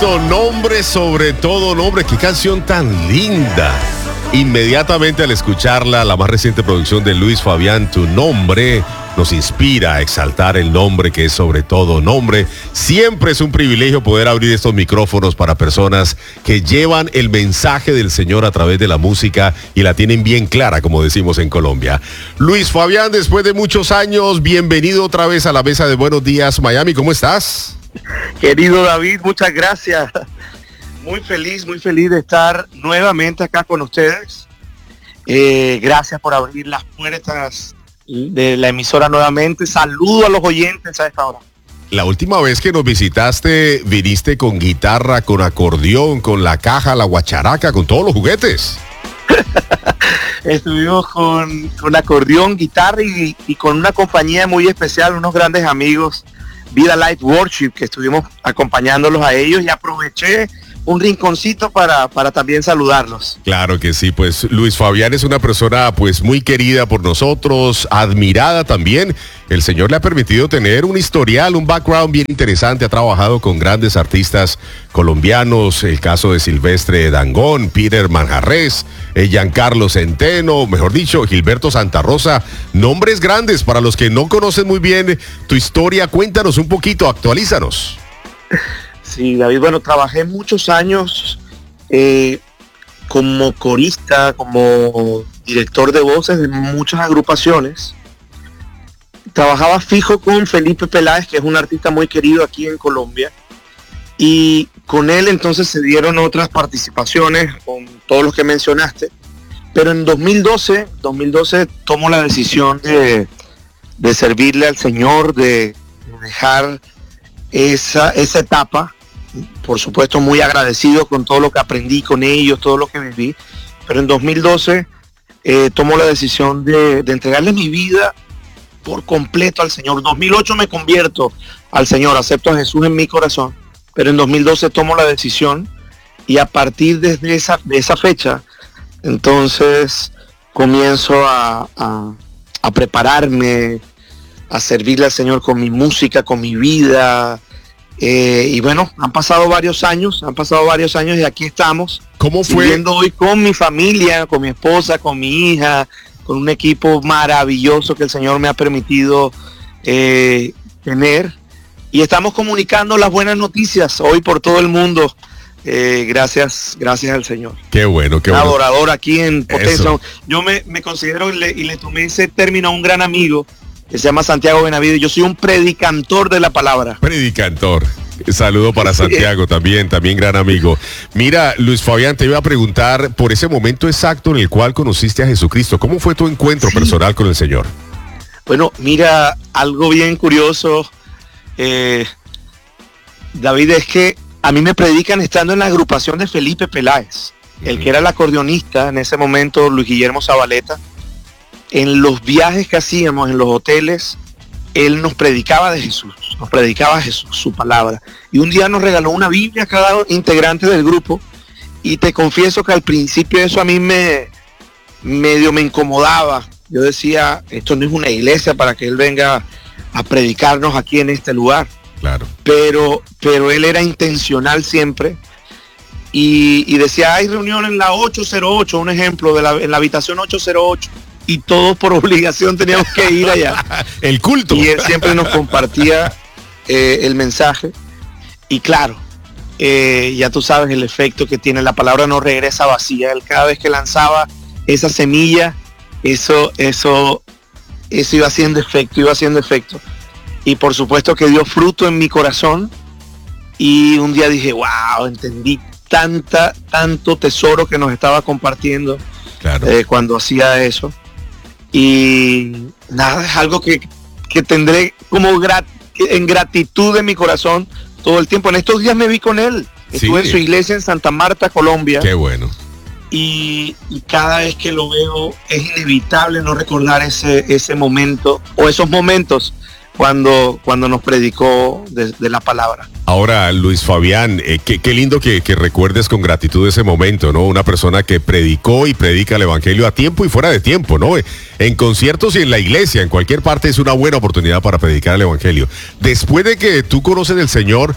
Nombre sobre todo nombre, qué canción tan linda. Inmediatamente al escucharla, la más reciente producción de Luis Fabián, Tu Nombre, nos inspira a exaltar el nombre que es sobre todo nombre. Siempre es un privilegio poder abrir estos micrófonos para personas que llevan el mensaje del Señor a través de la música y la tienen bien clara, como decimos en Colombia. Luis Fabián, después de muchos años, bienvenido otra vez a la mesa de Buenos Días Miami. ¿Cómo estás? Querido David, muchas gracias. Muy feliz de estar nuevamente acá con ustedes. Gracias por abrir las puertas de la emisora nuevamente. Saludo a los oyentes a esta hora. La última vez que nos visitaste, viniste con guitarra, con acordeón, con la caja, la guacharaca, con todos los juguetes. Estuvimos con acordeón, guitarra y con una compañía muy especial, unos grandes amigos, Vida Light Worship, que estuvimos acompañándolos a ellos, y aproveché un rinconcito para también saludarlos. Claro que sí, pues Luis Fabián es una persona pues muy querida por nosotros, admirada también. El Señor le ha permitido tener un historial, un background bien interesante. Ha trabajado con grandes artistas colombianos, el caso de Silvestre Dangond, Peter Manjarrés, Giancarlo Centeno, mejor dicho, Gilberto Santa Rosa. Nombres grandes para los que no conocen muy bien tu historia. Cuéntanos un poquito, actualízanos. Sí, David, bueno, trabajé muchos años como corista, como director de voces de muchas agrupaciones. Trabajaba fijo con Felipe Peláez, que es un artista muy querido aquí en Colombia, y con él entonces se dieron otras participaciones con todos los que mencionaste, pero en 2012 tomo la decisión de servirle al Señor, de dejar esa etapa. Por supuesto, muy agradecido con todo lo que aprendí con ellos, todo lo que viví, pero en 2012 tomo la decisión de entregarle mi vida por completo al Señor. 2008 me convierto al Señor, acepto a Jesús en mi corazón, pero en 2012 tomo la decisión, y a partir de esa fecha, entonces comienzo a prepararme, a servirle al Señor con mi música, con mi vida. Y bueno, han pasado varios años y aquí estamos. ¿Cómo fue? Viviendo hoy con mi familia, con mi esposa, con mi hija, con un equipo maravilloso que el Señor me ha permitido tener. Y estamos comunicando las buenas noticias hoy por todo el mundo. Gracias al Señor. Qué bueno. Adorador aquí en Potencia. Yo me considero y le tomé ese término a un gran amigo que se llama Santiago Benavides. Yo soy un predicantor de la palabra. Predicantor. Saludo para Santiago también gran amigo. Mira, Luis Fabián, te iba a preguntar por ese momento exacto en el cual conociste a Jesucristo. ¿Cómo fue tu encuentro personal con el Señor? Bueno, mira, algo bien curioso, David, es que a mí me predican estando en la agrupación de Felipe Peláez, el que era el acordeonista en ese momento, Luis Guillermo Zabaleta. En los viajes que hacíamos, en los hoteles, él nos predicaba de Jesús, su palabra. Y un día nos regaló una Biblia a cada integrante del grupo, y te confieso que al principio eso a mí me incomodaba. Yo decía, esto no es una iglesia para que él venga a predicarnos aquí en este lugar. Claro. Pero él era intencional siempre, y decía, hay reunión en la 808, un ejemplo, en la habitación 808. Y todos por obligación teníamos que ir allá. El culto. Y él siempre nos compartía el mensaje. Y claro, ya tú sabes el efecto que tiene. La palabra no regresa vacía. Él cada vez que lanzaba esa semilla, eso iba haciendo efecto. Y por supuesto que dio fruto en mi corazón. Y un día dije, wow, entendí tanto tesoro que nos estaba compartiendo. Claro. Cuando hacía eso. Y nada, es algo que tendré como en gratitud en mi corazón todo el tiempo. En estos días me vi con él. Estuve en su iglesia en Santa Marta, Colombia. Qué bueno. Y cada vez que lo veo es inevitable no recordar ese momento, o esos momentos cuando nos predicó de la palabra. Ahora, Luis Fabián, qué lindo que recuerdes con gratitud ese momento, ¿no? Una persona que predicó y predica el evangelio a tiempo y fuera de tiempo, ¿no? En conciertos y en la iglesia, en cualquier parte es una buena oportunidad para predicar el evangelio. Después de que tú conoces del Señor,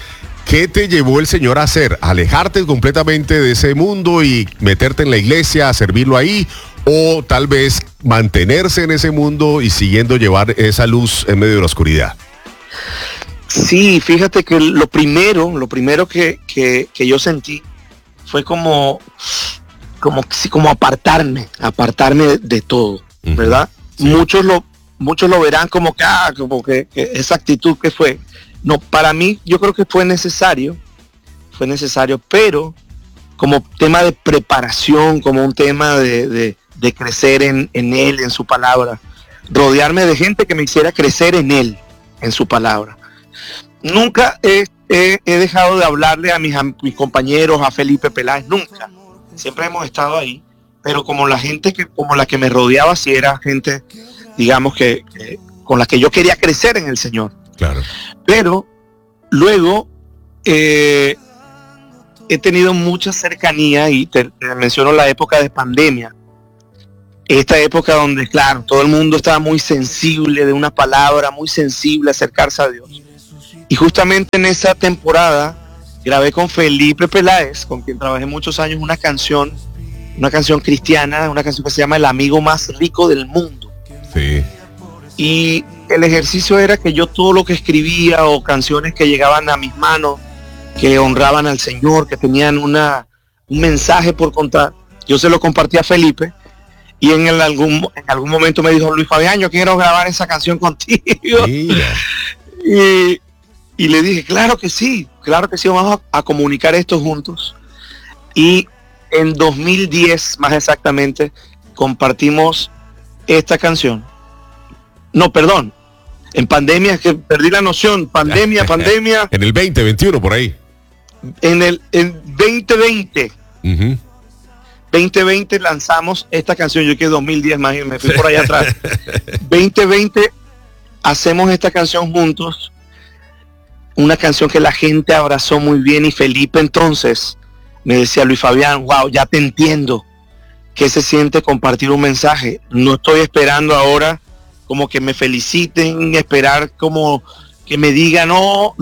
¿Qué te llevó el Señor a hacer? ¿Alejarte completamente de ese mundo y meterte en la iglesia, a servirlo ahí? ¿O tal vez mantenerse en ese mundo y siguiendo llevar esa luz en medio de la oscuridad? Sí, fíjate que lo primero que yo sentí fue como apartarme de todo, ¿verdad? Sí. Muchos lo verán como que esa actitud que fue. No, para mí yo creo que fue necesario, pero como tema de preparación, como un tema de crecer en él, en su palabra, rodearme de gente que me hiciera crecer en él, en su palabra. Nunca he dejado de hablarle a mis compañeros, a Felipe Peláez, nunca. Siempre hemos estado ahí, pero como la que me rodeaba, sí era gente, digamos que con la que yo quería crecer en el Señor. Claro. Pero luego he tenido mucha cercanía, y te menciono la época de pandemia. Esta época donde, claro, todo el mundo estaba muy sensible de una palabra, muy sensible a acercarse a Dios. Y justamente en esa temporada grabé con Felipe Peláez, con quien trabajé muchos años, una canción cristiana, una canción que se llama El amigo más rico del mundo. Sí. Y el ejercicio era que yo todo lo que escribía o canciones que llegaban a mis manos, que honraban al Señor, que tenían un mensaje por contar, yo se lo compartí a Felipe, y en algún momento me dijo: Luis Fabián, yo quiero grabar esa canción contigo. Y le dije, claro que sí, vamos a comunicar esto juntos. Y en 2010, más exactamente, compartimos esta canción. No, perdón, en pandemia, que perdí la noción, pandemia. En el 2021, por ahí. En 2020. 2020 lanzamos esta canción, yo que 2010 más, me fui por allá atrás. 2020 hacemos esta canción juntos, una canción que la gente abrazó muy bien, y Felipe entonces me decía: Luis Fabián, wow, ya te entiendo qué se siente compartir un mensaje. No estoy esperando ahora como que me feliciten, esperar como que me digan, no.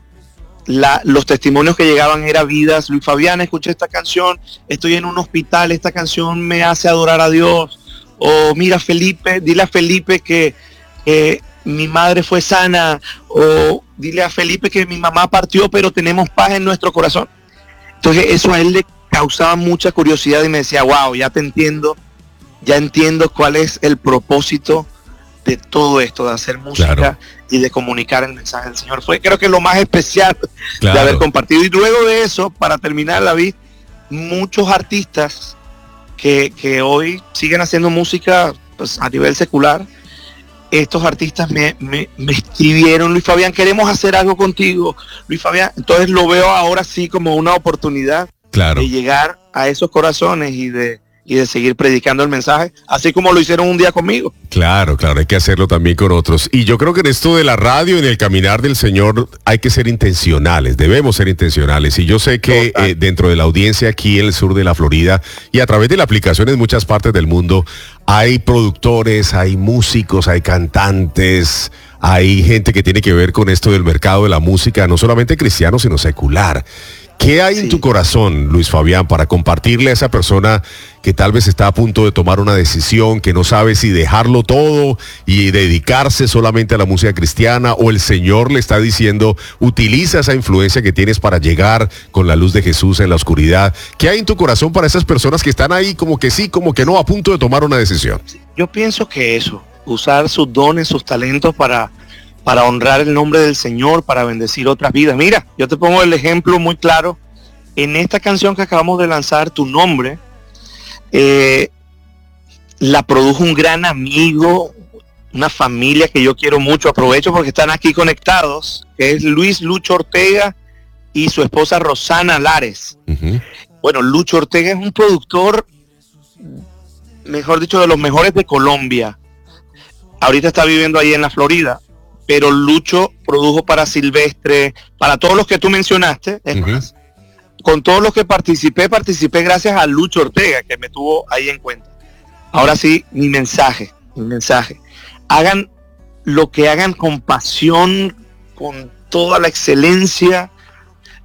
Los testimonios que llegaban eran vidas. Luis Fabián, escuché esta canción, estoy en un hospital, esta canción me hace adorar a Dios. O mira, Felipe, dile a Felipe que mi madre fue sana. O dile a Felipe que mi mamá partió, pero tenemos paz en nuestro corazón. Entonces eso a él le causaba mucha curiosidad y me decía: wow, ya te entiendo, ya entiendo cuál es el propósito de todo esto, de hacer música. Claro. Y de comunicar el mensaje del Señor. Fue, creo que, lo más especial, claro, de haber compartido. Y luego de eso, para terminar, David, muchos artistas que hoy siguen haciendo música, pues, a nivel secular, estos artistas me escribieron: Luis Fabián, queremos hacer algo contigo, Luis Fabián. Entonces lo veo ahora sí como una oportunidad, claro, de llegar a esos corazones y de seguir predicando el mensaje, así como lo hicieron un día conmigo. Claro, hay que hacerlo también con otros. Y yo creo que en esto de la radio, en el caminar del Señor, hay que ser intencionales, debemos ser intencionales. Y yo sé que dentro de la audiencia aquí en el sur de la Florida y a través de la aplicación en muchas partes del mundo, hay productores, hay músicos, hay cantantes, hay gente que tiene que ver con esto del mercado de la música, no solamente cristiano, sino secular. ¿Qué hay en tu corazón, Luis Fabián, para compartirle a esa persona que tal vez está a punto de tomar una decisión, que no sabe si dejarlo todo y dedicarse solamente a la música cristiana, o el Señor le está diciendo: utiliza esa influencia que tienes para llegar con la luz de Jesús en la oscuridad? ¿Qué hay en tu corazón para esas personas que están ahí como que sí, como que no, a punto de tomar una decisión? Yo pienso que eso, usar sus dones, sus talentos para honrar el nombre del Señor, para bendecir otras vidas. Mira, yo te pongo el ejemplo muy claro. En esta canción que acabamos de lanzar, Tu Nombre, la produjo un gran amigo, una familia que yo quiero mucho. Aprovecho porque están aquí conectados, que es Luis Lucho Ortega y su esposa Rosana Lares. Uh-huh. Bueno, Lucho Ortega es un productor, mejor dicho, de los mejores de Colombia. Ahorita está viviendo ahí en la Florida. Pero Lucho produjo para Silvestre, para todos los que tú mencionaste, es más, con todos los que participé gracias a Lucho Ortega, que me tuvo ahí en cuenta. Ahora sí, mi mensaje, hagan lo que hagan con pasión, con toda la excelencia,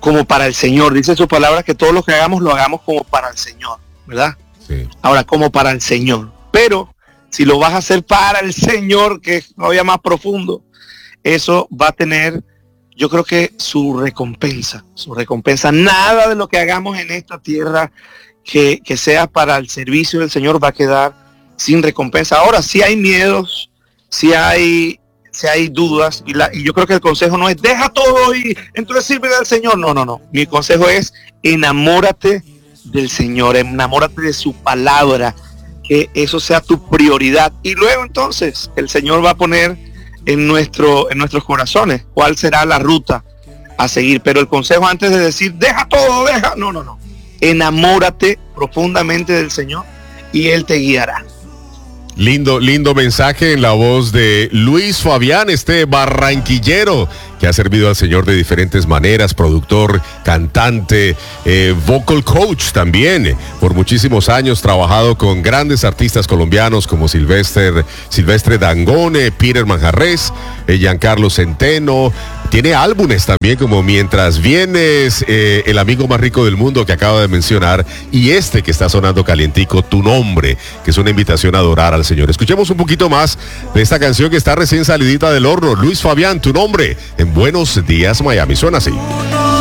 como para el Señor. Dice su palabra que todo lo que hagamos lo hagamos como para el Señor, ¿verdad? Sí. Ahora, como para el Señor. Pero si lo vas a hacer para el Señor, que es todavía más profundo, eso va a tener, yo creo que su recompensa. Nada de lo que hagamos en esta tierra que sea para el servicio del Señor va a quedar sin recompensa. Ahora, si hay miedos, si hay dudas, y yo creo que el consejo no es deja todo y entonces sirve al Señor. No. Mi consejo es enamórate del Señor, enamórate de su palabra, que eso sea tu prioridad. Y luego entonces el Señor va a poner en nuestros corazones cuál será la ruta a seguir. Pero el consejo antes de decir deja todo, no. Enamórate profundamente del Señor y Él te guiará. Lindo mensaje en la voz de Luis Fabián, este barranquillero que ha servido al Señor de diferentes maneras, productor, cantante, vocal coach también, por muchísimos años trabajado con grandes artistas colombianos como Silvestre Dangond, Peter Manjarrés, Giancarlo Centeno. Tiene álbumes también como Mientras Vienes, El Amigo Más Rico del Mundo que acaba de mencionar, y este que está sonando calientico, Tu Nombre, que es una invitación a adorar al Señor. Escuchemos un poquito más de esta canción que está recién salidita del horno. Luis Fabián, Tu Nombre, en Buenos Días Miami. Suena así.